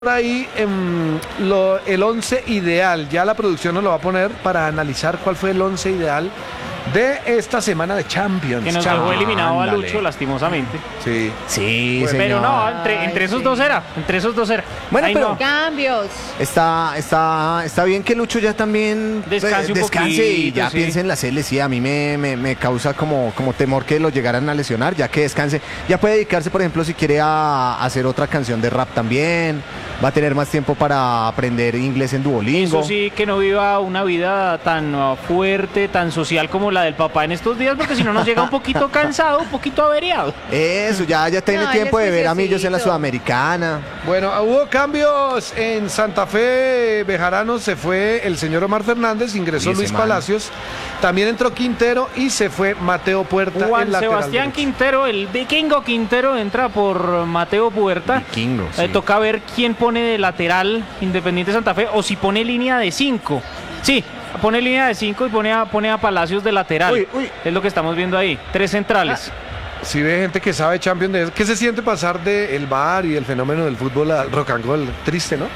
ahí el 11 ideal. Ya la producción nos lo va a poner para analizar cuál fue el 11 ideal de esta semana de Champions. Que nos dejó eliminado a Lucho, lastimosamente. Sí. Sí, Bueno, señor. Pero no, entre esos dos era. Entre esos dos era. Bueno, Ay, pero no. Cambios. Está bien que Lucho ya también Descanse un y poquito, ya sí. piense en la CL. Sí, a mí me causa como temor que lo llegaran a lesionar, ya que descanse. Ya puede dedicarse, por ejemplo, si quiere a hacer otra canción de rap también. Va a tener más tiempo para aprender inglés en Duolingo. Eso sí, que no viva una vida tan fuerte, tan social como la del papá en estos días, porque si no nos llega un poquito cansado, un poquito averiado. Eso, ya tiene No, tiempo él de es ver a Millos en la juiciosito. Sudamericana. Bueno, hubo cambios en Santa Fe, Bejarano, se fue el señor Omar Fernández, ingresó Oye, ese Luis man. Palacios, también entró Quintero y se fue Mateo Puerta. Juan el lateral Sebastián derecho. Quintero, el vikingo Quintero, entra por Mateo Puerta. Vikingo, sí. Toca ver quién pone de lateral Independiente Santa Fe o si pone línea de 5. Sí, pone línea de 5 y pone a Palacios de lateral. Uy. Es lo que estamos viendo ahí. 3 centrales. Si ve gente que sabe Champions de eso, ¿qué se siente pasar del VAR y el fenómeno del fútbol al rock and roll? Triste, ¿no?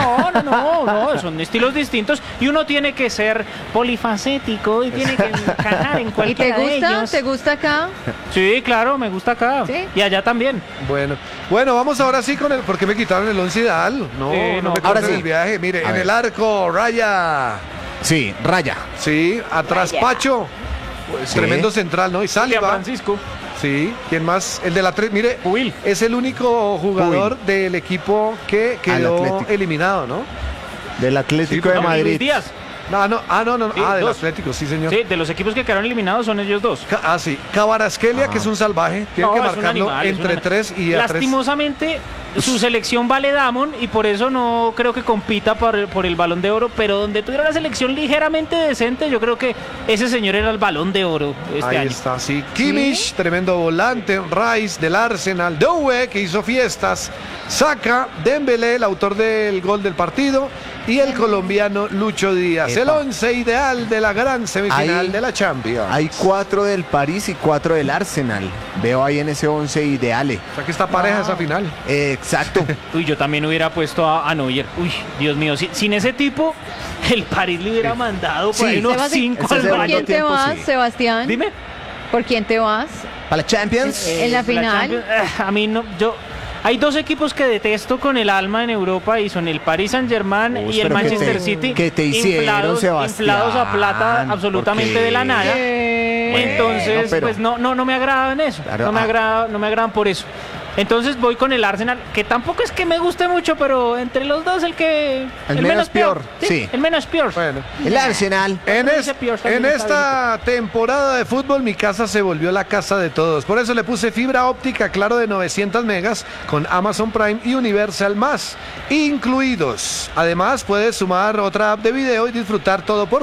No, son estilos distintos y uno tiene que ser polifacético y tiene que encajar en ¿Y te cualquiera de gusta? ellos. ¿Te gusta acá? Sí, claro, me gusta acá. ¿Sí? Y allá también. Bueno, vamos ahora sí con el. ¿Por qué me quitaron el 11 ideal? No, Sí, no no, me ahora corten sí. el viaje. Mire, A en ver. el arco, Raya. Sí, Raya. Sí, atrás Raya. Pacho. Pues, Sí. tremendo central, ¿no? Y Julián Saliba. Francisco. Sí, ¿quién más? El de la 3, mire, Pubil. es el único jugador del equipo que quedó Atlético. eliminado, ¿no? Del Atlético Sí, de No, y Madrid. Luis Díaz. No, Sí, del dos. Atlético, sí, señor. Sí, de los equipos que quedaron eliminados son ellos dos. Sí, Cabarasquelia, que es un salvaje, tiene No, que es un marcarlo animal, es un entre animal. 3 y a 3. Lastimosamente, su selección vale Damon y por eso no creo que compita por el Balón de Oro, pero donde tuviera una selección ligeramente decente, yo creo que ese señor era el Balón de Oro este Ahí año. está, sí. Kimmich, tremendo volante. Rice del Arsenal. Doué, que hizo fiestas. Saka, Dembélé, el autor del gol del partido. Y el colombiano Lucho Díaz. Epa. El 11 ideal de la gran semifinal Ahí- de la Champions. Hay 4 del París y 4 del Arsenal. Veo ahí en ese 11 ideale. O sea que está pareja esa final. Exacto. Uy, yo también hubiera puesto a Neuer. Uy, Dios mío, sin ese tipo, el París le hubiera mandado por Sí. ahí unos Sebastián, 5 ese al es el ¿Por baño. quién te tiempo, vas, sí. Sebastián? Dime. ¿Por quién te vas? Para la Champions. En la final. Champions, a mí no, hay dos equipos que detesto con el alma en Europa y son el Paris Saint-Germain Uy, y el pero Manchester que te- City. que te hicieron, Sebastián. inflados a plata absolutamente ¿Por qué? de la nada. Entonces, Bueno, pero- pues no me agradan eso. Claro, no me agradan por eso. Entonces voy con el Arsenal, que tampoco es que me guste mucho, pero entre los dos el menos peor, sí. El menos peor. Bueno. El Arsenal. Dice Pierce también En está esta temporada de fútbol, mi casa se volvió la casa de todos. Por eso le puse fibra óptica claro de 900 megas con Amazon Prime y Universal Más incluidos. Además, puedes sumar otra app de video y disfrutar todo por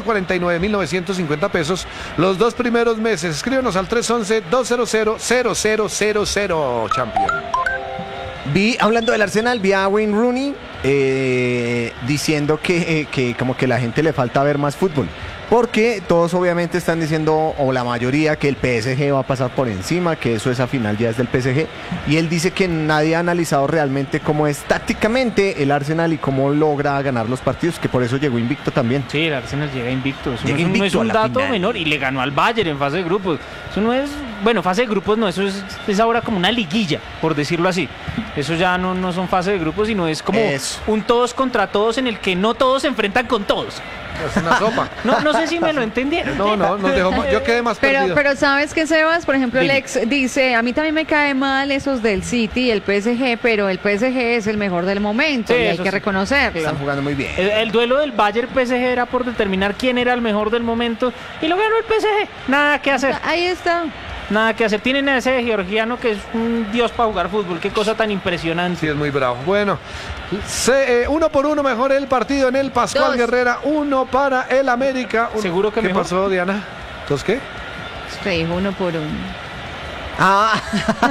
49.950 pesos los 2 primeros meses. Escríbenos al 311-200-0000, campeón. Hablando del Arsenal, vi a Wayne Rooney diciendo que como que la gente le falta ver más fútbol. Porque todos obviamente están diciendo, o la mayoría, que el PSG va a pasar por encima, que eso esa final ya es del PSG. Y él dice que nadie ha analizado realmente cómo es tácticamente el Arsenal y cómo logra ganar los partidos, que por eso llegó invicto también. Sí, el Arsenal llega invicto. Eso Llega no es invicto un a la dato final. menor. Y le ganó al Bayern en fase de grupos. Eso no es. Bueno, fase de grupos no, eso es ahora como una liguilla, por decirlo así. Eso ya no son fase de grupos, sino es como Eso. un todos contra todos en el que no todos se enfrentan con todos. Es una sopa. No sé si me lo entendieron. No, nos dejó, yo quedé más perdido. Pero ¿sabes qué, Sebas? Por ejemplo, Dime. Lex dice, a mí también me cae mal esos del City y el PSG, pero el PSG es el mejor del momento Sí, y hay eso que sí. reconocerlo. Están jugando muy bien. El duelo del Bayern PSG era por determinar quién era el mejor del momento y lo ganó el PSG. Nada que hacer. Ahí está. Nada que hacer. Tienen a ese georgiano que es un dios para jugar fútbol. Qué cosa tan impresionante. Sí, es muy bravo. Bueno, 1-1 mejor el partido en el Pascual 2. Guerrera, 1 para el América. ¿Seguro que ¿Qué mejor? pasó, Diana? ¿Entonces qué? Se dijo 1-1.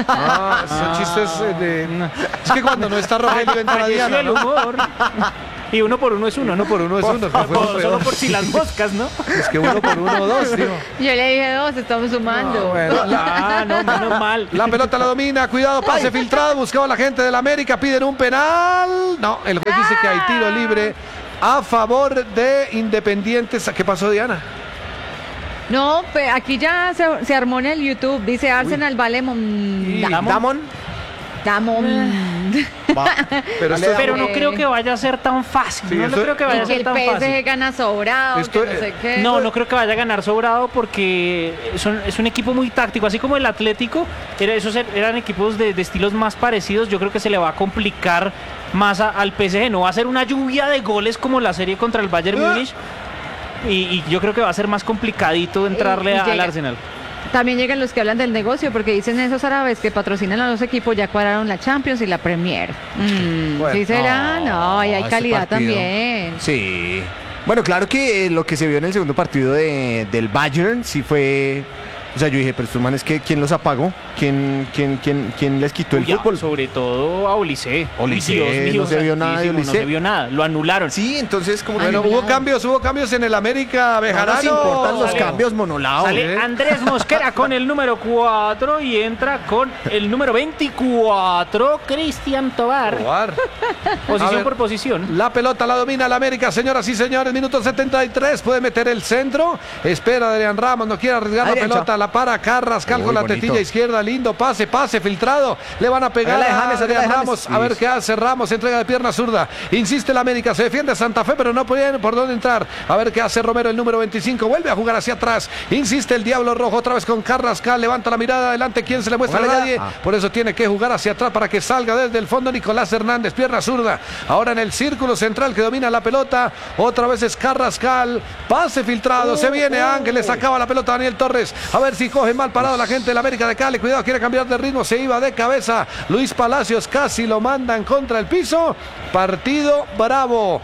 Esos chistes de... No. Es que cuando no está Rogelio entra Falleció Diana, el ¿no? humor. Y uno por uno es uno, Uno por uno es uno. que fue lo Solo peor. por si las moscas, ¿no? Es que uno por uno, dos, digo. Yo le dije 2, estamos sumando. Bueno, No, menos mal. la pelota la domina, cuidado, pase filtrado, buscaba la gente del América, piden un penal. No, el juez dice que hay tiro libre a favor de Independientes. ¿Qué pasó, Diana? No, aquí ya se armó en el YouTube. Dice Arsenal vale Damon. Pero esto, Pero no creo que vaya a ser tan fácil. Sí, no esto- creo que vaya Y a que ser el tan PSG fácil. gana sobrado, Esto- que no sé qué. No creo que vaya a ganar sobrado porque es un equipo muy táctico. Así como el Atlético, eran equipos de estilos más parecidos. Yo creo que se le va a complicar más al PSG. No va a ser una lluvia de goles como la serie contra el Bayern Múnich. Y yo creo que va a ser más complicadito entrarle Y al llega. Arsenal. También llegan los que hablan del negocio, porque dicen esos árabes que patrocinan a los equipos, ya cuadraron la Champions y la Premier. Bueno, ¿Sí será? No, y hay ese calidad partido. también. Sí. Bueno, claro que lo que se vio en el segundo partido del Bayern sí fue. O sea, yo dije, pero estos manes, ¿quién los apagó? ¿Quién les quitó el Ya, fútbol? sobre todo a Olise. Olise, Dios mío, no se vio nada de santísimo, No Olise. se vio nada, lo anularon. Sí, entonces como que bueno, hubo cambios en el América no nos Bejarano. importan los Sale- cambios monolados. Sale Andrés Mosquera con el número 4 y entra con el número 24, Cristian Tobar. Jugar. A Posición ver. por posición. La pelota la domina el América, señoras y señores. Minuto 73. Puede meter el centro. Espera Adrián Ramos. No quiere arriesgar Adrián, la pelota. La para Carrascal Uy, con la bonito. tetilla izquierda. Lindo pase filtrado. Le van a pegar Hágala de a James, Adrián hágala de Ramos. James. A ver qué hace Ramos. Entrega de pierna zurda. Insiste el América. Se defiende Santa Fe, pero no puede por dónde entrar. A ver qué hace Romero, el número 25. Vuelve a jugar hacia atrás. Insiste el Diablo Rojo otra vez con Carrascal. Levanta la mirada adelante. ¿Quién se le muestra? Póngale Nadie. ya. Por eso tiene que jugar hacia atrás para que salga desde el fondo Nicolás Hernández. Pierna zurda. Ahora en el círculo central que domina la pelota. Otra vez es Carrascal. Pase filtrado. Se viene Ángel. Le sacaba la pelota a Daniel Torres. A ver si coge mal parado la gente del América de Cali. Cuidado, quiere cambiar de ritmo. Se iba de cabeza. Luis Palacios casi lo mandan contra el piso. Partido bravo.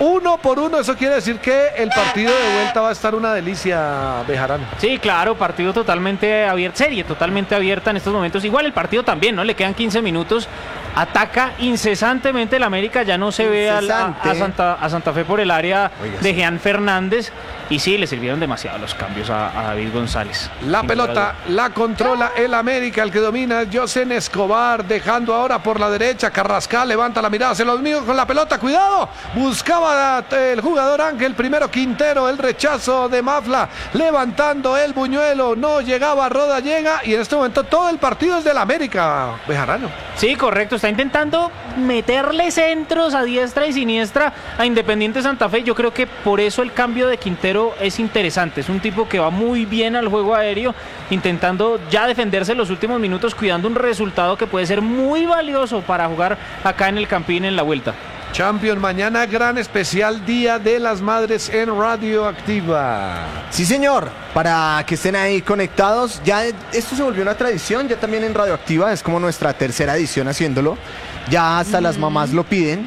1-1. Eso quiere decir que el partido de vuelta va a estar una delicia, Bejarano. Sí, claro, partido totalmente abierto, serie totalmente abierta en estos momentos. Igual el partido también, ¿no? Le quedan 15 minutos. Ataca incesantemente el América, ya no se ve Incesante. a Santa Fe por el área Oiga, de sí. Jean Fernández. Y sí, le sirvieron demasiado los cambios a David González. La Sin pelota duda. la controla el América, el que domina es Josen Escobar, dejando ahora por la derecha. Carrascal levanta la mirada, se los míos con la pelota, cuidado. Buscaba el jugador Ángel, primero Quintero, el rechazo de Mafla, levantando el buñuelo, no llegaba, Roda llega y en este momento todo el partido es del América, Bejarano. Sí, correcto, está intentando meterle centros a diestra y siniestra a Independiente Santa Fe. Yo creo que por eso el cambio de Quintero es interesante. Es un tipo que va muy bien al juego aéreo, intentando ya defenderse en los últimos minutos, cuidando un resultado que puede ser muy valioso para jugar acá en el Campín en la vuelta. Champion, mañana gran especial Día de las Madres en Radioactiva. Sí, señor, para que estén ahí conectados. Ya esto se volvió una tradición, ya también en Radioactiva, es como nuestra tercera edición haciéndolo. Ya hasta las mamás lo piden,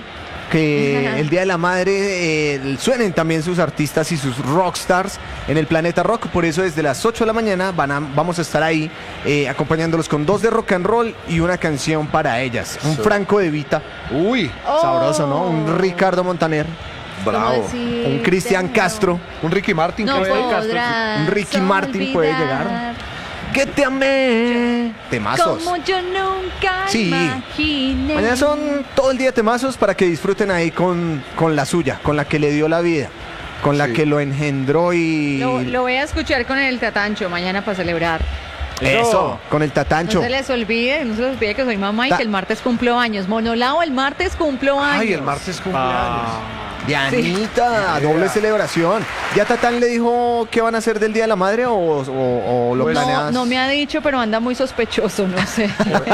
que el Día de la Madre suenen también sus artistas y sus rockstars en el Planeta Rock. Por eso desde las 8 de la mañana vamos a estar ahí acompañándolos con 2 de rock and roll y una canción para ellas. Un Franco De Vita, Uy, sabroso, ¿no? Un Ricardo Montaner, bravo. un Cristian Castro, Un Ricky Martin. No creo. podrás un Ricky Martin puede llegar. Que te amé. Temazos. Como yo nunca Sí. imaginé. Mañana son todo el día temazos para que disfruten ahí con la suya, con la que le dio la vida, con la Sí. que lo engendró y... Lo voy a escuchar con el tatancho mañana para celebrar. Eso, con el tatancho. No se les olvide que soy mamá y que el martes cumplo años. Monolao, el martes cumplo años. Ay, el martes cumpleaños. Dianita, doble celebración. ¿Ya Tatán le dijo qué van a hacer del Día de la Madre o lo Pues- planeas? No me ha dicho, pero anda muy sospechoso, no sé.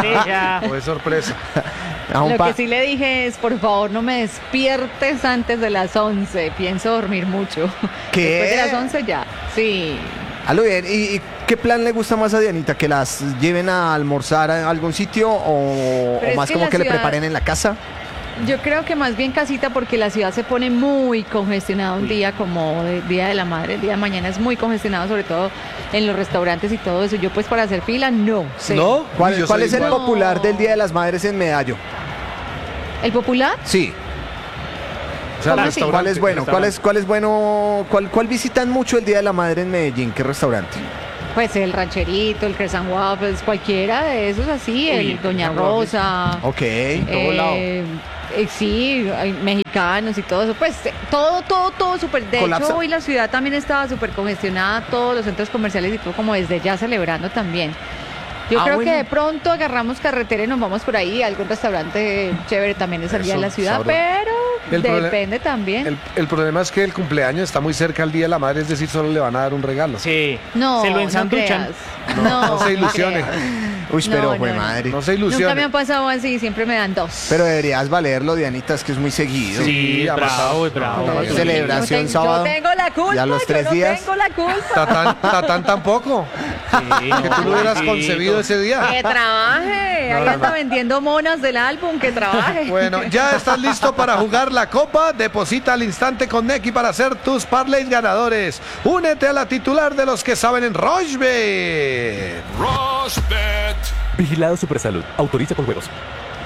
O es sorpresa. A un Lo pa- que sí le dije es, por favor, no me despiertes antes de las 11. Pienso dormir mucho. ¿Qué? Después de las 11 ya. Sí. Algo bien. ¿Y qué plan le gusta más a Dianita? ¿Que las lleven a almorzar a algún sitio o Pero es más que como la que le ciudad- preparen en la casa? Yo creo que más bien casita porque la ciudad se pone muy congestionada un día como el Día de la Madre. El día de mañana es muy congestionado, sobre todo en los restaurantes y todo eso. Yo pues para hacer fila, no sé. ¿No? ¿Cuál, Uy, yo cuál soy es el igual. popular del Día de las Madres en Medallo? ¿El popular? Sí. O sea, el ¿Cómo así? restaurante. ¿Cuál es bueno? ¿Cuál es bueno? ¿Cuál visitan mucho el Día de la Madre en Medellín? ¿Qué restaurante? Pues el rancherito, el Crescent Waffles, cualquiera de esos así, Uy, el Doña Crescent Waffles. Rosa. Ok. todo lado. Sí, hay mexicanos y todo eso, pues todo súper. De Colapsa. hecho, hoy la ciudad también estaba súper congestionada, todos los centros comerciales y todo como desde ya celebrando también. Yo creo bueno. que de pronto agarramos carretera y nos vamos por ahí, algún restaurante chévere también es allá Eso, en la ciudad, sabroso. pero El depende también. El problema es que el cumpleaños está muy cerca al Día de la Madre, es decir, solo le van a dar un regalo. Sí. No, Se lo no ensanduchan. creas. No se ilusione. creas. Uy, pero No, fue no, no. madre. No se Nunca me ilusione. han pasado así, siempre me dan dos. Pero deberías valerlo, Dianita, es que es muy seguido. Sí, amasado. bravo. No, yo- Celebración yo sábado. tengo la culpa, y a los yo 3 no días. tengo la culpa. Tatán tampoco. Sí, Que tú lo hubieras concebido ese día. Que trabaje, ahí no, anda no. vendiendo monas del álbum, que trabaje. Bueno, ya estás listo para jugar la copa. Deposita al instante con Nequi para hacer tus parlays ganadores. Únete a la titular de los que saben en Rochebet. Rosbet. Vigilado Supersalud. Autoriza con juegos.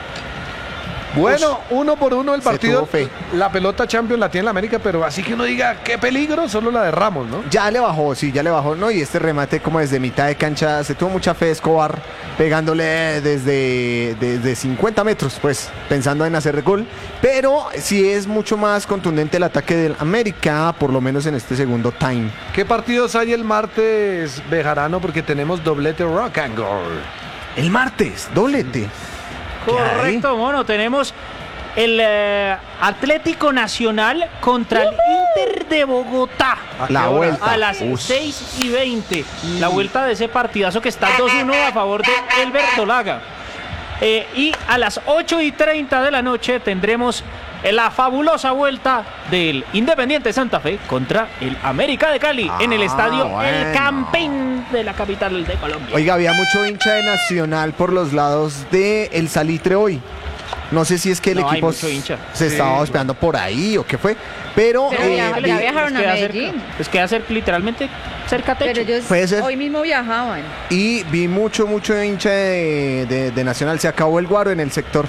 Bueno, 1-1 el Se partido. tuvo fe. La pelota Champions la tiene la América, pero así que uno diga qué peligro, solo la de Ramos, ¿no? Ya le bajó, sí, ya le bajó, ¿no? Y este remate como desde mitad de cancha, se tuvo mucha fe Escobar, pegándole desde 50 metros, pues, pensando en hacer gol. Pero sí es mucho más contundente el ataque del América, por lo menos en este segundo time. ¿Qué partidos hay el martes, Bejarano? Porque tenemos doblete Rock and Gold. El martes, doblete. Correcto, mono. Tenemos el Atlético Nacional contra el Inter de Bogotá. ¿A qué La hora? vuelta. A las Uy. 6:20. La vuelta de ese partidazo que está 2-1 a favor de Elber Dolaga. Y a las 8:30 de la noche tendremos la fabulosa vuelta del Independiente Santa Fe contra el América de Cali en el estadio El bueno. Campín de la capital de Colombia. Oiga, había mucho hincha de Nacional por los lados de El Salitre hoy. No sé si es que el No, hay equipo mucho hincha. se estaba hospedando por ahí o qué fue, pero, Pero ya vi- viajaron a queda Medellín. cerca, pues queda cerca, literalmente cerca a techo. Pero ellos Puede ser. hoy mismo viajaban. y vi mucho hincha de Nacional. Se acabó el guaro en el sector.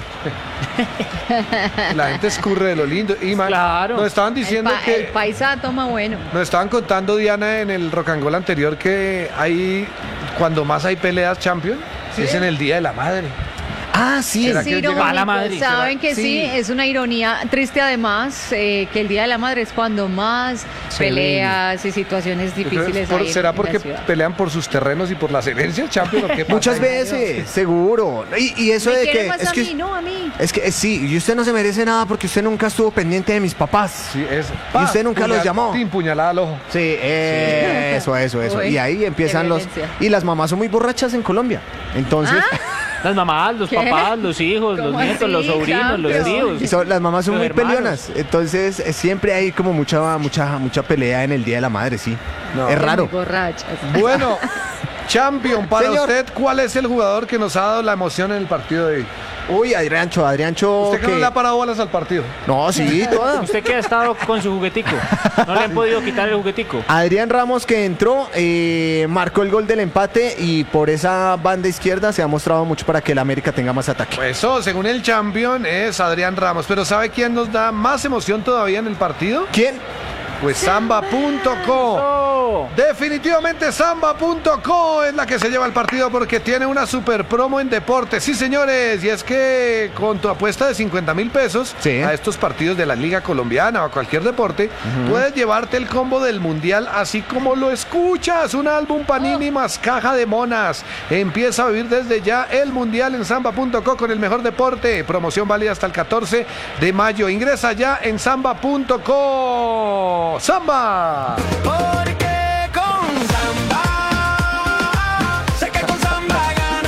La gente escurre de lo lindo. Y man, Claro. nos estaban diciendo El que... paisa toma bueno. Nos estaban contando, Diana, en el Rock and Roll anterior que hay, cuando más hay peleas Champions, es en el Día de la Madre. Ah, sí. ¿Será Es que llega- Va la irónico, madre? saben que Sí. sí, es una ironía triste además que el Día de la Madre es cuando más Se peleas y situaciones Yo creo que difíciles por- hay en ¿Será la porque ciudad. pelean por sus terrenos y por las herencias Champions? ¿O qué pasa? Muchas veces, seguro. Y eso Me de quiere que más es a que mí, no a mí. es que sí, y usted no se merece nada porque usted nunca estuvo pendiente de mis papás. Sí, eso. ¿Y usted nunca los llamó? Tin, puñalada al ojo. Sí, eso. Uy, Y ahí empiezan qué los... violencia. Y las mamás son muy borrachas en Colombia. Entonces, Las mamás, los ¿Qué? papás, los hijos, los ¿Cómo nietos, los así, sobrinos, los campeón? tíos. las mamás son Los muy hermanos. peleonas. Entonces, siempre hay como mucha pelea en el Día de la Madre, sí. No. Es Muy raro. borrachas. Bueno, Champion, para Señor. usted, ¿cuál es el jugador que nos ha dado la emoción en el partido de hoy? Uy, Adriancho, ¿Usted que no que... le ha parado bolas al partido? No, sí, toda. Usted que ha estado con su juguetico. No le han podido quitar el juguetico. Adrián Ramos que entró, marcó el gol del empate y por esa banda izquierda se ha mostrado mucho para que el América tenga más ataque. Pues eso, según el Champion, es Adrián Ramos. Pero ¿sabe quién nos da más emoción todavía en el partido? ¿Quién? Pues Samba.co. Oh, Definitivamente Samba.co es la que se lleva el partido porque tiene una super promo en deportes. Sí, señores, y es que con tu apuesta de 50,000 pesos Sí. a estos partidos de la Liga Colombiana o a cualquier deporte, puedes llevarte el combo del Mundial así como lo escuchas. Un álbum Panini más caja de monas. Empieza a vivir desde ya el Mundial en Samba.co con el mejor deporte. Promoción válida hasta el 14 de mayo. Ingresa ya en Samba.co. ¡Samba! Porque con Samba, sé que con Samba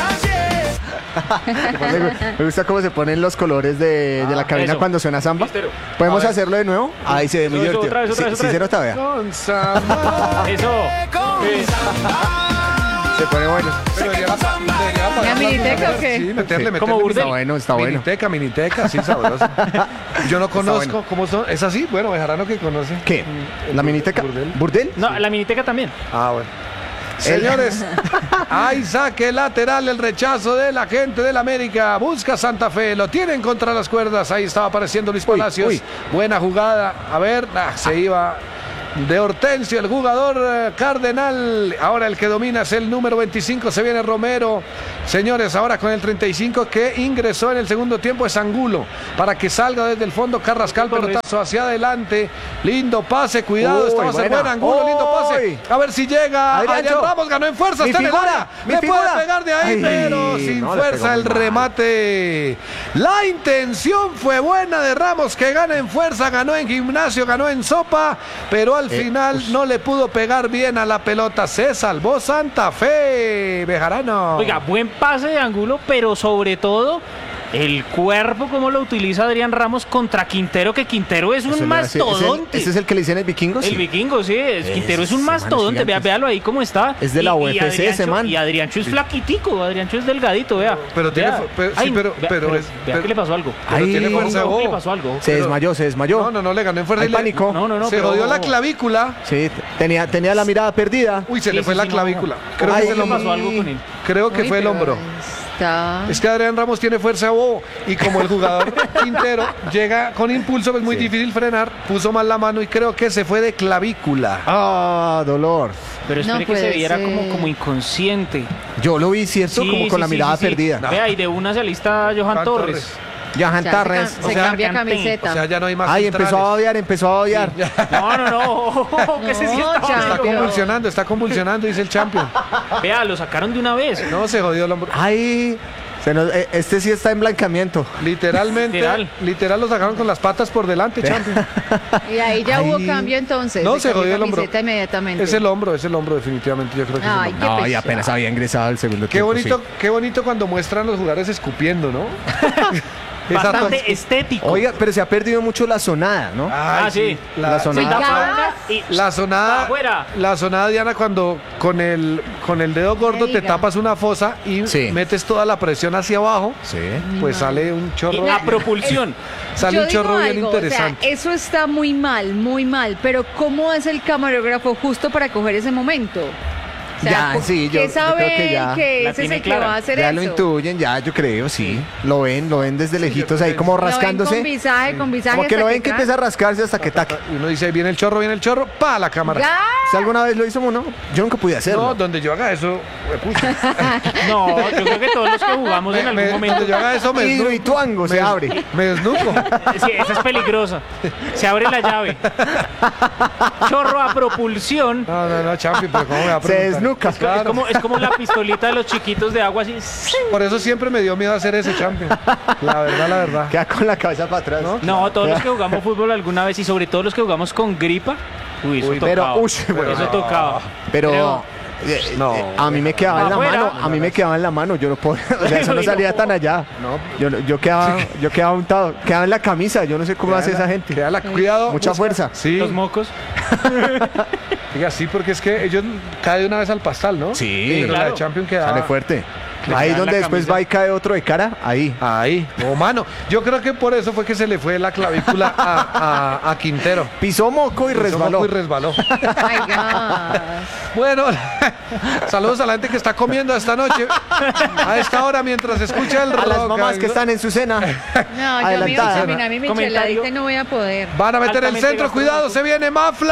ganas, Me gusta cómo se ponen los colores de la cabina eso. cuando suena samba. Mistero. ¿Podemos A ver. hacerlo de nuevo? Ahí se ve muy Eso, divertido. otra vez, otra Sí, vez, sí, otra se vez. nota, vea. Con Samba. eso. con Samba. Se pone bueno. Pero debería apagar ¿La miniteca o qué? Sí, meterle. Como burdel. Está bueno, está bueno. Miniteca, sí, sabroso. Yo no conozco bueno. cómo son. ¿Es así? Bueno, Bejarano que conoce. ¿Qué? ¿La miniteca? Burdel. ¿Burdel? No, la miniteca también. Ah, bueno. Señores, hay saque lateral, el rechazo de la gente del América. Busca Santa Fe, lo tienen contra las cuerdas. Ahí estaba apareciendo Luis Palacios. uy. Buena jugada. A ver, se iba de Hortensio, el jugador Cardenal. Ahora el que domina es el número 25, se viene Romero. Señores, ahora con el 35 que ingresó en el segundo tiempo es Angulo. Para que salga desde el fondo Carrascal, pelotazo hacia adelante. Lindo pase, cuidado, Uy, esta va a ser buena. buena, Angulo, lindo pase. Uy. A ver si llega. Adrián Adriancho. Ramos ganó en fuerza, Mi está en el figura, área. mi Le figura. puede pegar de ahí, Ay, pero sin no, le pegó fuerza muy el mal. remate. La intención fue buena de Ramos, que gana en fuerza, ganó en gimnasio, ganó en sopa, pero al final no le pudo pegar bien a la pelota. Se salvó Santa Fe, Bejarano. Oiga, buen pase de Angulo, pero sobre todo el cuerpo, como lo utiliza Adrián Ramos contra Quintero, que Quintero es Eso un le hace- mastodonte. ¿Ese es el que le dicen el vikingo? El Sí. vikingo, sí, Quintero es un ese man es mastodonte, gigante. véalo ahí cómo está. Es de la UFC ese Adriancho- man. Y Adriancho es flaquitico, Adriancho es delgadito, vea. Pero tiene Vea. fu- pero- sí, Ay, pero- vea, pero es- vea pero- que le pasó algo. pero Ay, tiene fuerza de Ojo, que le bobo. pasó algo. Se desmayó, se desmayó. No, le ganó en fuerza. Hay y le- pánico. No, se pero jodió la ojo. clavícula. Sí, tenía la mirada perdida. Uy, se Sí, le fue sí, la sí, no, clavícula. no. Creo Ay, que es el ¿Qué hombro. pasó algo con él? Creo que Uy, fue el pero hombro. Está... Es que Adrián Ramos tiene fuerza de bobo y como el jugador Quintero llega con impulso, es muy difícil frenar, puso mal la mano y creo que se fue de clavícula. Ah, dolor. Pero No espere que se puede viera ser. como inconsciente. Yo lo vi, ¿cierto? como con la mirada perdida. Vea, y de una se alista Johan Johan Torres. Johan Ya Torres. se cambia Canté. camiseta. O sea, ya no hay más Ay, empezó a centrales. odiar, empezó a odiar. No, que se No, sienta ya. Está mal. está convulsionando, dice el champion. Vea, lo sacaron de una vez. No, se jodió el hombro. Ay, este sí está en blancamiento. Literalmente, literal lo sacaron con las patas por delante, champion. Y ahí ya Ay. hubo cambio entonces. No, se cambió jodió el hombro. camiseta inmediatamente. Es el hombro definitivamente, yo creo que Ay, es el qué hombro. No, y pesado. apenas había ingresado al segundo Qué tiempo. bonito, sí. qué bonito cuando muestran los jugadores escupiendo, ¿no? Esa Bastante tos- estético. Oiga, pero se ha perdido mucho la sonada, ¿no? Ay, sí. La sonada. Tapa Gas. una y La sonada, afuera. la sonada, Diana, cuando con el dedo gordo te diga. tapas una fosa y Sí. metes toda la presión hacia abajo, Sí. pues sale un chorro, Y a propulsión. sale Yo un chorro digo bien algo, interesante. O sea, eso está muy mal, pero ¿cómo es el camarógrafo justo para coger ese momento? O sea, Ya, sí, ¿qué yo sabe creo que ya que la ese es tiene el que clara. va a hacer Ya eso? lo intuyen, ya yo creo, sí. Lo ven desde lejitos ahí como Lo ven rascándose. con visaje, con visaje. Como que hasta lo ven que cae. empieza a rascarse hasta que taca. Y uno dice, viene el chorro, pa, la cámara. ¡Gas! ¿Usted alguna vez lo hizo uno? Yo nunca pude hacerlo. No, donde yo haga eso, pucha, No, yo creo que todos los que jugamos en algún momento. donde yo haga eso me y desnuco. tuango se abre. Me desnuco. Sí, esa es peligrosa. Se abre la llave. Chorro a propulsión. No, champion, pero ¿cómo me va a Se preguntar? desnuca. Claro. Es como la pistolita de los chiquitos de agua así. Por eso siempre me dio miedo hacer eso, champion. La verdad. Queda con la cabeza para atrás. ¿No? No, todos los que jugamos fútbol alguna vez y sobre todo los que jugamos con gripa. Uy, eso pero, tocaba. bueno, Eso tocaba. Pero No. a mí me quedaba en la Afuera. mano, a mí me quedaba en la mano, yo no podía, o sea, eso no Uy, salía no. tan allá. Yo quedaba untado, quedaba en la camisa, yo no sé cómo hace esa gente. Cuidado. Mucha fuerza. Sí. Los mocos. Diga, sí, porque es que ellos caen de una vez al pastal, ¿no? Sí. Pero la Claro. de Champion quedaba... Sale fuerte. Le Ahí queda donde la después camisa. va y cae otro de cara, ahí. Ahí, mano. Yo creo que por eso fue que se le fue la clavícula a Quintero. Pisó moco y resbaló. Y resbaló. Ay, gas. Bueno, saludos a la gente que está comiendo esta noche, a esta hora, mientras escucha el rock. A las mamás que están en su cena. No, yo Adelantada. a mí mi Comentario. cheladita no voy a poder. Van a meter el Altamente centro, cuidado, se viene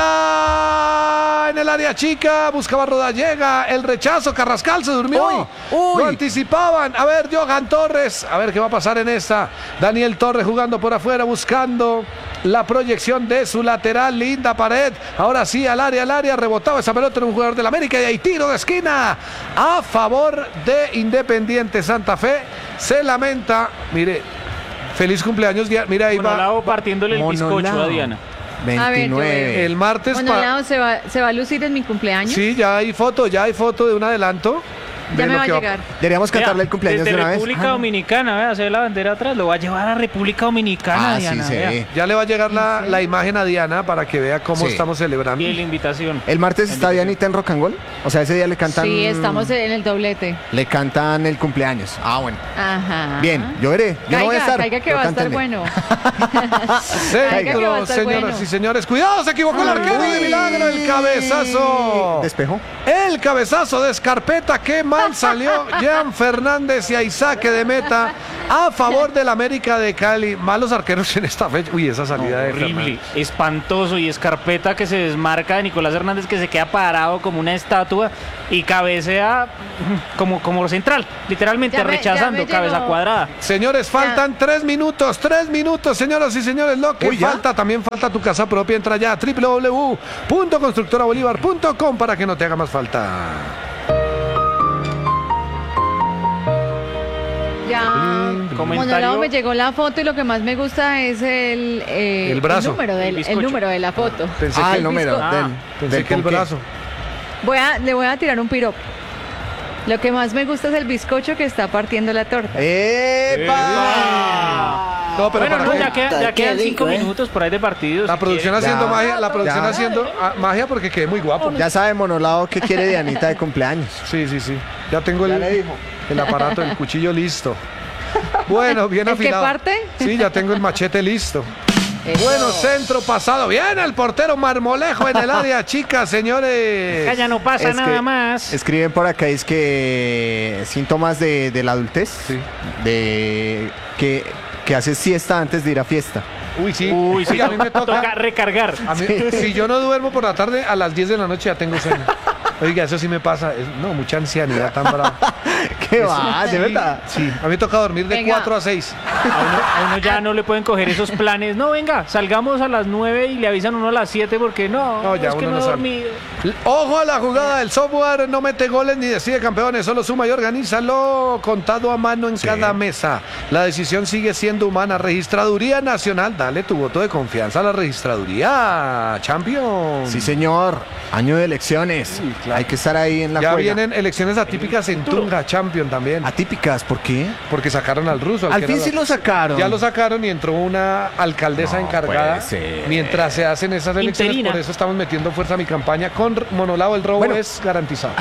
Mafla en el área chica, buscaba Roda, llega el rechazo, Carrascal se durmió. Uy, uy. Lo anticipaban. A ver, Johan Torres, a ver qué va a pasar en esta. Daniel Torres jugando por afuera, buscando la proyección de su lateral, linda pared. Ahora sí, al área, rebotaba esa pelota en un jugador del América y hay tiro de esquina a favor de Independiente Santa Fe. Se lamenta, mire, feliz cumpleaños, mira ahí va. Monolao partiéndole el bizcocho Monolao. a Diana. A ver, yo 29. El martes Monolao se va a lucir en mi cumpleaños. Sí, ya hay foto de un adelanto. Ya de me lo va a que llegar. Deberíamos cantarle Vea, el cumpleaños desde de una vez. República Dominicana, vea, se ve la bandera atrás, lo va a llevar a República Dominicana, Ah, sí, Diana. sí. vea. Ya le va a llegar la imagen a Diana para que vea cómo Sí. estamos celebrando. Y la invitación. El martes está Dianita en Rock and Roll. O sea, ese día le cantan. Sí, estamos en el doblete. Le cantan el cumpleaños. Ah, bueno. Ajá. Bien, yo veré. Yo no voy a estar. Caiga que pero va a estar cántenle. bueno. Centro, que va a estar señoras bueno. y señores. Cuidado, se equivocó el arquero de Milagro, el cabezazo. Despejó. El cabezazo de Scarpeta, qué mal salió Jean Fernández y a Isaac de meta a favor del América de Cali. Malos arqueros en esta fecha. Uy, esa salida de Horrible, Fernández. espantoso. Y Escarpeta que se desmarca de Nicolás Hernández, que se queda parado como una estatua y cabecea como central, literalmente Ya me rechazando, llegó. cabeza cuadrada. Señores, faltan 3 minutos, señoras y señores. Lo que Uy, ¿ya? falta, también falta tu casa propia. Entra ya a www.constructorabolívar.com para que no te haga más falta. Ya, comentario. Monólogo, me llegó la foto y lo que más me gusta es el brazo. El bizcocho. el número de la foto. Pensé Ah, que el número pensé del que el ponqué. brazo. Le voy a tirar un piropo. Lo que más me gusta es el bizcocho que está partiendo la torta. ¡Epa! No, pero Bueno, para no, qué? ya quedan 5 minutos por ahí de partidos. La si producción quieren. haciendo Ya. magia, la producción Ya. haciendo magia porque quedé muy guapo. Ya sabe Monolao qué quiere Dianita de cumpleaños. Sí. Ya tengo Ya le dijo. el aparato, el cuchillo listo. Bueno, bien ¿El que afilado. parte? Sí, ya tengo el machete listo. Eso. Bueno, centro pasado. Bien, el portero Marmolejo en el área chica, señores. Acá ya no pasa Es nada que más. Escriben por acá, es que síntomas de la adultez, Sí. de que haces siesta antes de ir a fiesta. Uy, sí. Uy, sí, a mí me toca. recargar. A mí, si yo no duermo por la tarde, a las 10 de la noche ya tengo sueño. Oiga, eso sí me pasa. No, mucha ancianidad tan brava. ¿Qué va? Sí, ¿De verdad? Sí, a mí me toca dormir de Venga. 4 a 6. A uno ya no le pueden coger esos planes. No, venga, salgamos a las 9 y le avisan a uno a las 7 porque no, Ya es que uno no he sale. dormido. Ojo a la jugada del software, no mete goles ni decide campeones, solo suma y organízalo, contado a mano en cada mesa. La decisión sigue siendo humana. Registraduría Nacional, dale tu voto de confianza a la Registraduría Champion. Sí, señor. Año de elecciones. Sí, claro. Hay que estar ahí en la Ya juega. vienen elecciones atípicas en Tunja Champion también, Atípicas, ¿por qué? porque sacaron al ruso. Al que fin era sí la- lo sacaron. Ya lo sacaron y entró una alcaldesa No encargada puede ser. mientras se hacen esas elecciones. Interina. Por eso estamos metiendo fuerza a mi campaña con Monolao. El robo Bueno. es garantizado.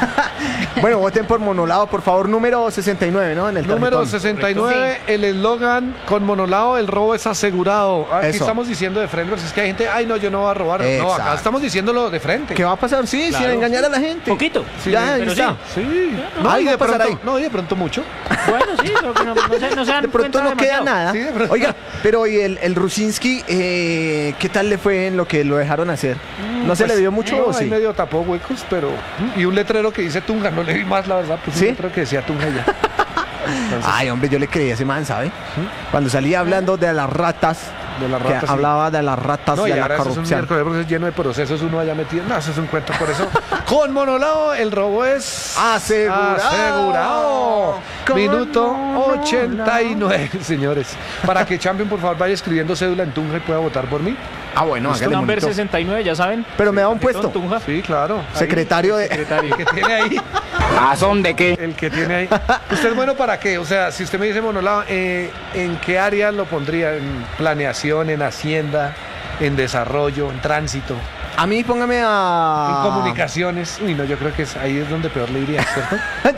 Bueno, voten por Monolao, por favor. Número 69, ¿no? En el Número tarjetón. 69, el eslogan con Monolao, el robo es asegurado. Aquí Eso. estamos diciendo de frente, porque es que hay gente, ay no, yo no voy a robar. No, Exacto. acá estamos diciéndolo de frente. ¿Qué va a pasar? Sí, Claro. sin engañar a la gente. Poquito. Sí, ya, ahí pero está. Sí. Ay, y va de a pasar pronto, ahí. no, y de pronto mucho. Bueno, sí, pero que no se dan De pronto cuenta no queda demasiado. nada. Sí, de pronto. Oiga, pero ¿y el Rusinski, qué tal le fue en lo que lo dejaron hacer? ¿No se le dio mucho No, o ahí sí? medio tapó huecos, pero... Y un letrero que dice Tunja, no le vi más, la verdad. Pues ¿Sí? un letrero que decía Tunja y ya. Entonces, Ay, hombre, yo le creía a ese man, ¿sabe? Cuando salía hablando de las ratas, De las que ratas, sí. hablaba de las ratas no, y y de la ahora eso es un corrupción. miércoles porque es lleno de procesos, uno allá metido. No, eso es un cuento. Por eso, con Monolao, el robo es... Asegurado. Asegurado. Con Minuto Monolao. 89, señores. Para que Champion, por favor, vaya escribiendo cédula en Tunja y pueda votar por mí. Ah, bueno, hágale Number bonito. 69, ya saben. Pero me da un puesto. Tunja. Sí, claro. Ahí, Secretario de... el que tiene ahí. ¿A son de qué? El que tiene ahí. ¿Usted es bueno para qué? O sea, si usted me dice Monolao, ¿en qué área lo pondría? ¿En planeación, en hacienda, en desarrollo, en tránsito, A mí póngame a... en comunicaciones? Uy, no, yo creo que ahí es donde peor le iría, ¿cierto?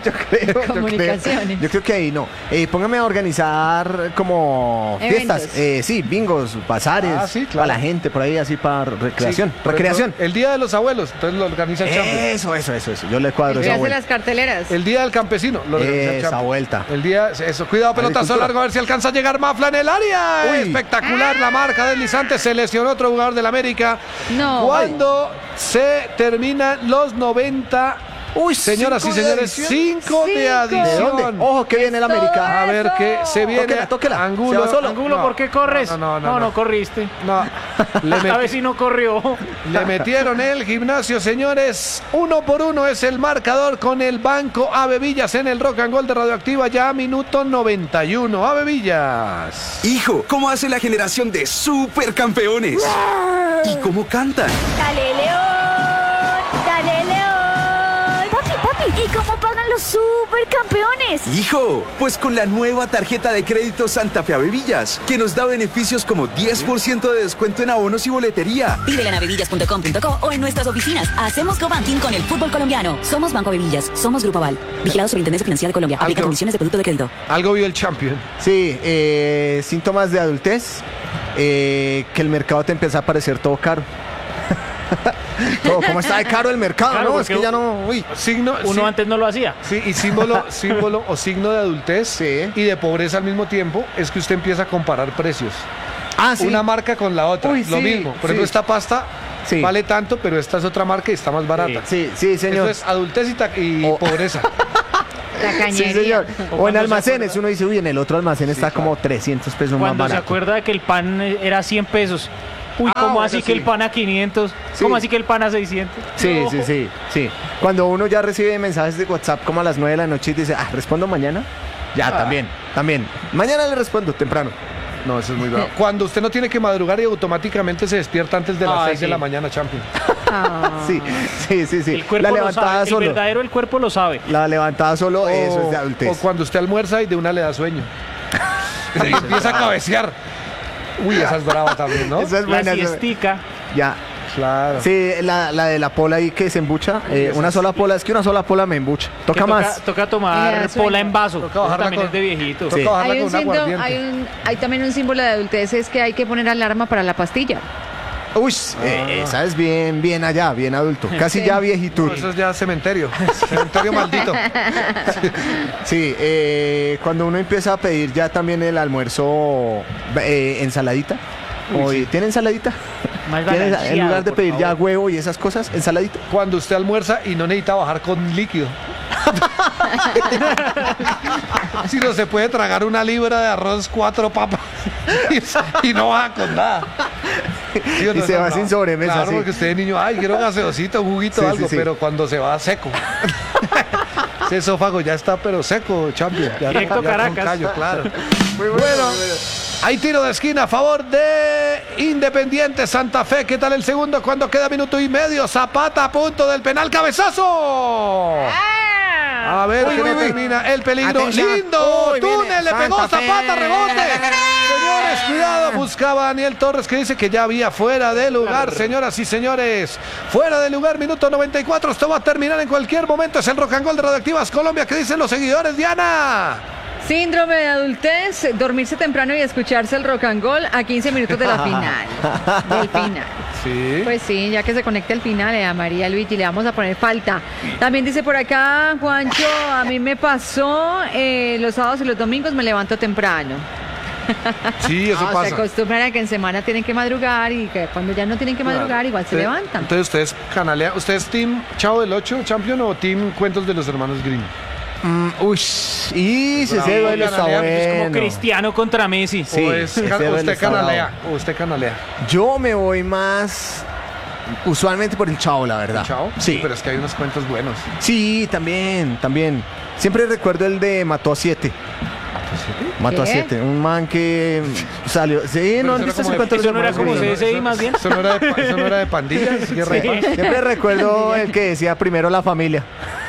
Comunicaciones. Yo creo que ahí no. Póngame a organizar como Eventos. fiestas. Sí, bingos, bazares. Ah, sí, claro. Para la gente, por ahí así para recreación. Sí, por Recreación. ejemplo, el Día de los Abuelos, entonces lo organiza el Champion. Eso. Yo le cuadro El que esa hace vuelta. las carteleras. El Día del Campesino, lo organiza el Esa Champion. vuelta. El día, eso, cuidado, pelotazo Agricultura. largo, a ver si alcanza a llegar Mafla en el área. Uy. Espectacular la marca deslizante, se lesionó otro jugador del América. No. Cuando se terminan los 90, Uy, señoras y cinco de señores, adición. 5 de Cinco. ¿De adición. dónde? Ojo que viene el América. A ver que se viene. Tóquela. Angulo. ¿Se va solo? Angulo, No, ¿por qué corres? No. corriste. No. Le, Esta vez sí no corrió. le metieron el gimnasio, señores. 1-1 es el marcador con el Banco Ave Villas en el Rock and Gold de Radioactiva, ya minuto 91. Ave Villas. Hijo, ¿cómo hace la generación de supercampeones? ¿Y cómo cantan? ¡Dale, León! ¡Dale, León! Papi, ¿y cómo pagan los supercampeones? Hijo, pues con la nueva tarjeta de crédito Santa Fe Avevillas, que nos da beneficios como 10% de descuento en abonos y boletería. Pídela en avevillas.com.co o en nuestras oficinas. Hacemos co-banking con el fútbol colombiano. Somos Banco Avevillas. Somos Grupo Aval. Vigilado Superintendencia Financiera de Colombia. Aplica Algo. condiciones de producto de crédito. Algo vio el Champion. Sí, síntomas de adultez. Que el mercado te empieza a parecer todo caro. Todo, ¿cómo está de caro el mercado? Claro, No, es que porque ya no... Uy. Signo, Uno sí, antes no lo hacía. sí, y símbolo o signo de adultez Sí. y de pobreza al mismo tiempo es que usted empieza a comparar precios. Ah, sí. Una marca con la otra, Uy, lo sí, mismo. Por sí. ejemplo, esta pasta Sí. vale tanto, pero esta es otra marca y está más barata. Sí, sí, señor. Eso es adultez y O- pobreza. Tacañería. Sí, señor. O O en cuando se almacenes, acuerda- uno dice, uy, en el otro almacén está claro. como 300 pesos más Cuando se barato. acuerda de que el pan era 100 pesos. Uy, Ah, ¿cómo bueno, así sí. que el pan a 500? Sí. ¿Cómo así que el pan a 600? Sí, No. sí. Cuando uno ya recibe mensajes de WhatsApp como a las 9 de la noche y dice, respondo mañana. Ya, también. Mañana le respondo temprano. No, eso es muy bravo. Cuando usted no tiene que madrugar y automáticamente se despierta antes de las Ah, 6 de sí. la mañana, champion. Ah. Sí. El cuerpo La lo levantada sabe. El solo. verdadero el cuerpo lo sabe. La levantada solo, eso es de O adultez. cuando usted almuerza y de una le da sueño. Y empieza a cabecear. Uy, esa es brava también, ¿no? Esa es La buena. esa- siestica. Ya. Claro. Sí, la de la pola ahí que se embucha. Una sola pola, es que una sola pola me embucha. Que Toca más. Toca Le da tomar sueño. pola en vaso. Toca Eso bajarla también con- es de viejito. Toca Sí. bajarla Hay, con un un símbolo, aguardiente. hay también un símbolo de adultez, es que hay que poner alarma para la pastilla. Uy, esa es bien allá, bien adulto. Casi Sí. ya viejito. No, eso es ya cementerio. Cementerio maldito. Sí, cuando uno empieza a pedir ya también el almuerzo, ensaladita. ¿Tiene ensaladita? Más ¿Tiene, en balanceado, lugar de por pedir favor. ya huevo y esas cosas, ensaladita? Cuando usted almuerza y no necesita bajar con líquido. Si no se puede tragar una libra de arroz, 4 papas y no baja con nada. ¿Sí o no? Y se va No. sin sobremesa, Claro, sí. porque usted de niño, ay, quiero gaseosito, un juguito, Sí, algo, sí, sí. pero cuando se va seco. Ese esófago ya está, pero seco, champion. Ya Directo con Caracas. callo, claro. Bueno, hay tiro de esquina a favor de Independiente Santa Fe. ¿Qué tal el segundo? Cuando queda minuto y medio. Zapata a punto del penal. ¡Cabezazo! A ver Uy, que uy, no uy. termina el peligro. Atención. ¡Lindo! Uy, viene ¡Túnel! Le pegó Santa Fe. Zapata, rebote. Señores, cuidado. Buscaba a Daniel Torres que dice que ya había fuera de lugar. Señoras y señores, fuera de lugar. Minuto 94. Esto va a terminar en cualquier momento. Es el Rock and Roll de Radioactivas Colombia. ¿Qué dicen los seguidores, Diana? Síndrome de adultez, dormirse temprano y escucharse el rock and roll a 15 minutos de la final. Del final. Sí. Pues sí, ya que se conecte al final, a María Luigi le vamos a poner falta. También dice por acá, Juancho, a mí me pasó los sábados y los domingos me levanto temprano. Sí, eso Se pasa. acostumbran a que en semana tienen que madrugar y que cuando ya no tienen que madrugar igual se levantan. Entonces ustedes canalean. ¿Usted es Team Chavo del 8, Champion, o Team Cuentos de los Hermanos Grimm? Uy, y ese Bravo, duelo está Canalea, pues, Como bueno. Cristiano contra Messi. Sí, ¿O es ese duelo usted está canalea? bravo. ¿O usted canalea? Yo me voy más usualmente por el Chavo, la verdad. ¿Chavo? Sí. Pero es que hay unos cuentos buenos. Sí, también. Siempre recuerdo el de Mató a 7. Mató a ¿Qué? 7. Un man que salió. Sí, Pero no, eso ¿viste era ese como cuento de eso los no era hermanos como Grimm? CSI más bien. Eso no era de pandillas, guerra de paz. Siempre recuerdo el que decía primero la familia.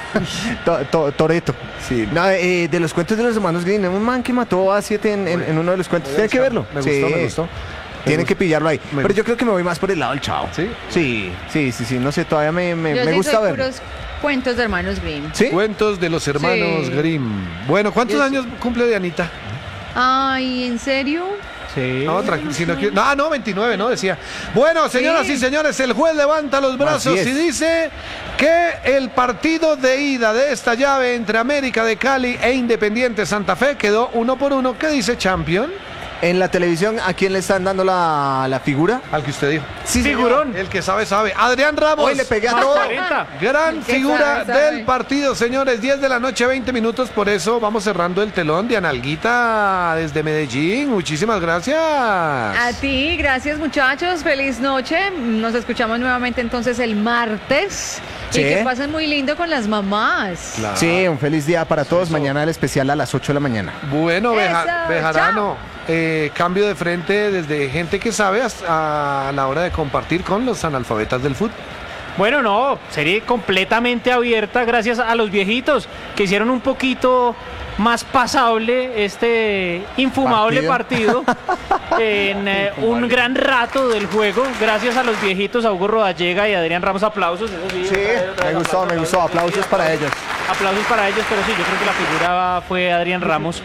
Toreto. Sí. No, de los cuentos de los hermanos Grimm, un man que mató a 7 en uno de los cuentos. Tienen que verlo. Me gustó, me gustó. Tienen que pillarlo ahí. Me Pero gustó. yo creo que me voy más por el lado del Chavo. ¿Sí? Sí. No sé, todavía me Yo sí gusta soy verlo. puros cuentos de hermanos Grimm. ¿Sí? Cuentos de los hermanos Sí. Grimm. Bueno, ¿cuántos Yo años cumple Dianita? Ay, ¿en serio? Sí. No, tranquilo, si no quiere- no, 29, ¿no? Decía. Bueno, señoras Sí. y señores, el juez levanta los brazos Así y es. dice que el partido de ida de esta llave entre América de Cali e Independiente Santa Fe quedó 1-1. ¿Qué dice Champion? En la televisión, ¿a quién le están dando la figura? Al que usted dijo. Sí, Figurón. El que sabe, sabe. Adrián Ramos. Hoy le pegué a Más todo. 40. Gran El que figura sabe, sabe. del partido, señores. 10 de la noche, 20 minutos. Por eso vamos cerrando el telón de Analguita desde Medellín. Muchísimas gracias. A ti, gracias muchachos, feliz noche. Nos escuchamos nuevamente entonces el martes. Sí. Y que pasen muy lindo con las mamás. Claro. Sí, un feliz día para todos. Mañana el especial a las 8 de la mañana. Bueno, Eso, Bejarano, cambio de frente desde gente que sabe hasta a la hora de compartir con los analfabetas del fútbol. Bueno, no, serie completamente abierta gracias a los viejitos que hicieron un poquito más pasable este infumable partido en un gran rato del juego, gracias a los viejitos, a Hugo Rodallega y a Adrián Ramos. Aplausos. Eso sí, Sí, me gustó. Aplausos para ellos. Aplausos para ellos, pero sí, yo creo que la figura fue Adrián Ramos,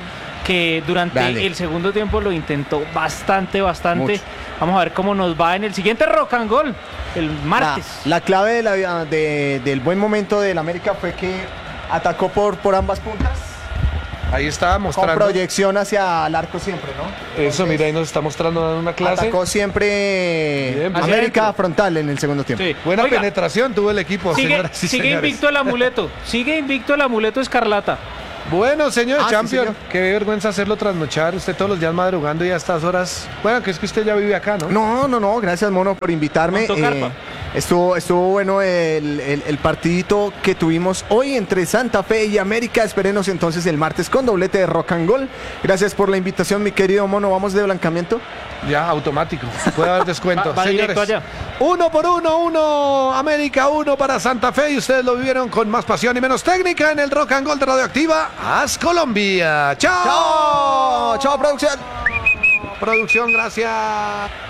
que durante Dale. el segundo tiempo lo intentó bastante. Mucho. Vamos a ver cómo nos va en el siguiente Rock and Goal, el martes. La clave del buen momento del América fue que atacó por ambas puntas, Ahí está con mostrando. proyección hacia el arco siempre, ¿no? Eso, mira, ahí nos está mostrando dando una clase. Atacó siempre Bien, hacia América adentro. frontal en el segundo tiempo. Sí. Buena Oiga, penetración tuvo el equipo, Sigue, señoras y sigue señores. invicto el amuleto. Sigue invicto el amuleto escarlata. Bueno, señor Sí, Champion, señor. qué vergüenza hacerlo trasnochar. Usted todos los días madrugando y a estas horas. Bueno, que es que usted ya vive acá, ¿no? No, gracias Mono por invitarme. Montó carpa. Estuvo bueno el partidito que tuvimos hoy entre Santa Fe y América. Espérenos entonces el martes con doblete de Rock and Goal. Gracias por la invitación, mi querido Mono. ¿Vamos de blancamiento? Ya, automático. Puede haber descuento. Va directo Señores, allá. 1-1 América, 1 para Santa Fe. Y ustedes lo vivieron con más pasión y menos técnica en el Rock and Gold de Radioactiva. ¡Haz Colombia! ¡Chao! ¡Chao! ¡Chao, producción! Producción, gracias.